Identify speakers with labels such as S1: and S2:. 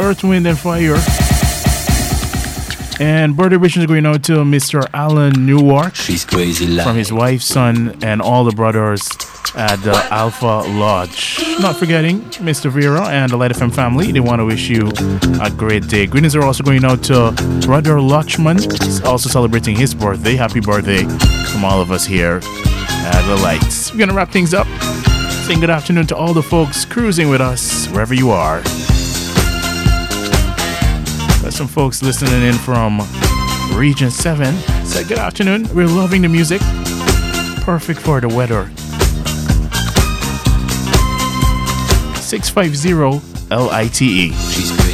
S1: Earth, Wind, and Fire. And birthday wishes going out to Mr. Alan Newark
S2: She's crazy
S1: from his wife, son, and all the brothers at the Alpha Lodge. Not forgetting Mr. Vera and the Light FM family. They want to wish you a great day. Greetings are also going out to Brother Lachman. He's also celebrating his birthday. Happy birthday from all of us here at the Lights. We're going to wrap things up. Saying good afternoon to all the folks cruising with us wherever you are. Got some folks listening in from Region 7. Say good afternoon. We're loving the music. Perfect for the weather. 650 LITE.
S2: She's crazy.